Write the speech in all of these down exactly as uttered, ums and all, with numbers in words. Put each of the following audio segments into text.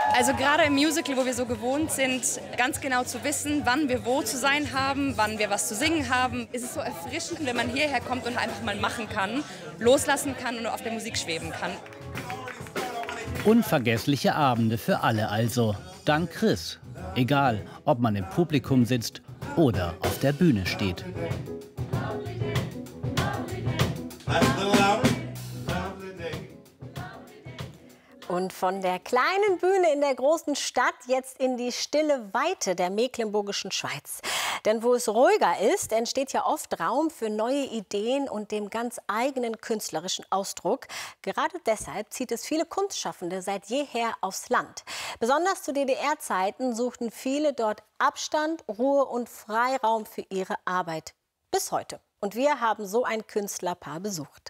Also gerade im Musical, wo wir so gewohnt sind, ganz genau zu wissen, wann wir wo zu sein haben, wann wir was zu singen haben, ist es so erfrischend, wenn man hierher kommt und einfach mal machen kann, loslassen kann und nur auf der Musik schweben kann. Unvergessliche Abende für alle also, dank Chris. Egal, ob man im Publikum sitzt oder auf der Bühne steht. Und von der kleinen Bühne in der großen Stadt jetzt in die stille Weite der mecklenburgischen Schweiz. Denn wo es ruhiger ist, entsteht ja oft Raum für neue Ideen und dem ganz eigenen künstlerischen Ausdruck. Gerade deshalb zieht es viele Kunstschaffende seit jeher aufs Land. Besonders zu D D R-Zeiten suchten viele dort Abstand, Ruhe und Freiraum für ihre Arbeit. Bis heute. Und wir haben so ein Künstlerpaar besucht.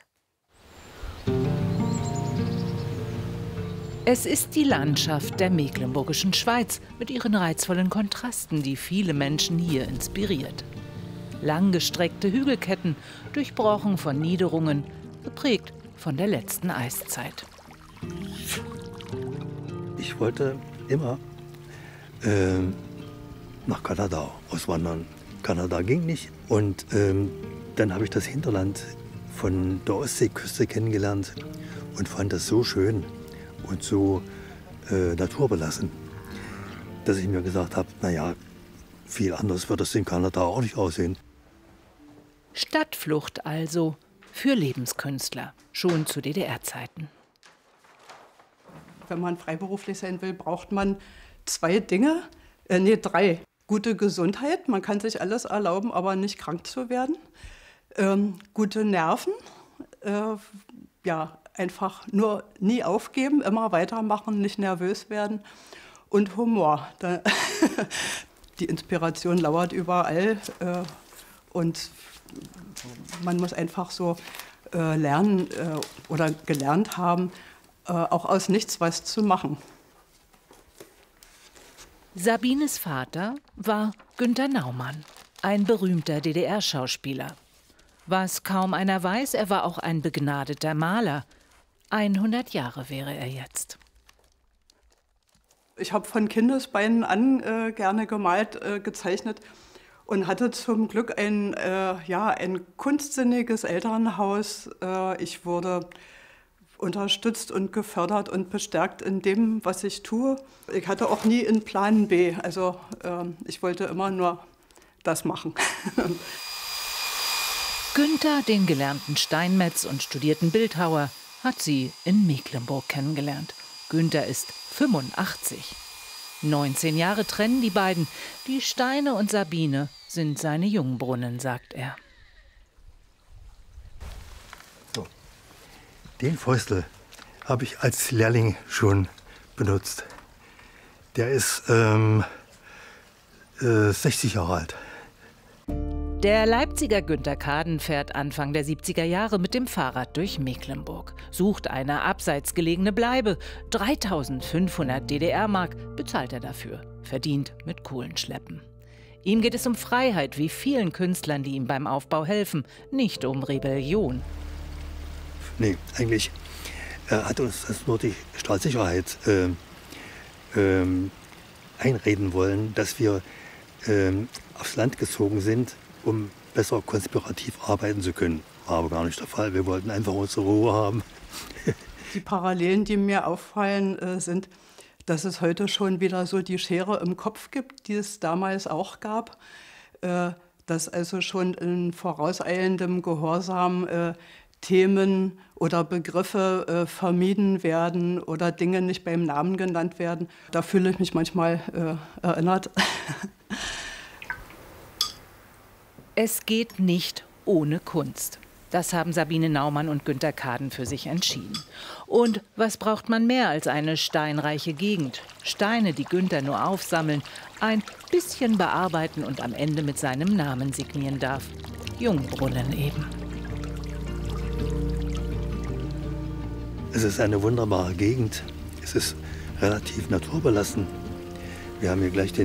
Es ist die Landschaft der mecklenburgischen Schweiz mit ihren reizvollen Kontrasten, die viele Menschen hier inspiriert. Langgestreckte Hügelketten, durchbrochen von Niederungen, geprägt von der letzten Eiszeit. Ich wollte immer ähm, nach Kanada auswandern. Kanada ging nicht. Und ähm, dann habe ich das Hinterland von der Ostseeküste kennengelernt und fand das so schön und so äh, naturbelassen, dass ich mir gesagt habe, naja, viel anders wird es in Kanada auch nicht aussehen. Stadtflucht also für Lebenskünstler, schon zu D D R-Zeiten. Wenn man freiberuflich sein will, braucht man zwei Dinge, äh, nee, drei. Gute Gesundheit, man kann sich alles erlauben, aber nicht krank zu werden. Ähm, gute Nerven, äh, ja, einfach nur nie aufgeben, immer weitermachen, nicht nervös werden. Und Humor. Da die Inspiration lauert überall. Äh, und man muss einfach so äh, lernen äh, oder gelernt haben, äh, auch aus nichts was zu machen. Sabines Vater war Günter Naumann, ein berühmter D D R-Schauspieler. Was kaum einer weiß, er war auch ein begnadeter Maler. hundert Jahre wäre er jetzt. Ich habe von Kindesbeinen an äh, gerne gemalt, äh, gezeichnet und hatte zum Glück ein, äh, ja, ein kunstsinniges Elternhaus. Äh, ich wurde unterstützt und gefördert und bestärkt in dem, was ich tue. Ich hatte auch nie einen Plan B. Also äh, ich wollte immer nur das machen. Günter, den gelernten Steinmetz und studierten Bildhauer, hat sie in Mecklenburg kennengelernt. Günter ist fünfundachtzig. neunzehn Jahre trennen die beiden. Die Steine und Sabine sind seine Jungbrunnen, sagt er. So. Den Fäustel habe ich als Lehrling schon benutzt. Der ist ähm, äh, sechzig Jahre alt. Der Leipziger Günter Kaden fährt Anfang der siebziger Jahre mit dem Fahrrad durch Mecklenburg, sucht eine abseits gelegene Bleibe. dreitausendfünfhundert D D R-Mark bezahlt er dafür, verdient mit Kohlenschleppen. Ihm geht es um Freiheit, wie vielen Künstlern, die ihm beim Aufbau helfen, nicht um Rebellion. Nee, eigentlich äh, hat uns das nur die Staatssicherheit äh, äh, einreden wollen, dass wir äh, aufs Land gezogen sind, um besser konspirativ arbeiten zu können. War aber gar nicht der Fall. Wir wollten einfach unsere Ruhe haben. Die Parallelen, die mir auffallen, äh, sind, dass es heute schon wieder so die Schere im Kopf gibt, die es damals auch gab. Äh, dass also schon in vorauseilendem Gehorsam äh, Themen oder Begriffe äh, vermieden werden oder Dinge nicht beim Namen genannt werden. Da fühle ich mich manchmal äh, erinnert. Es geht nicht ohne Kunst. Das haben Sabine Naumann und Günter Kaden für sich entschieden. Und was braucht man mehr als eine steinreiche Gegend? Steine, die Günter nur aufsammeln, ein bisschen bearbeiten und am Ende mit seinem Namen signieren darf. Jungbrunnen eben. Es ist eine wunderbare Gegend. Es ist relativ naturbelassen. Wir haben hier gleich den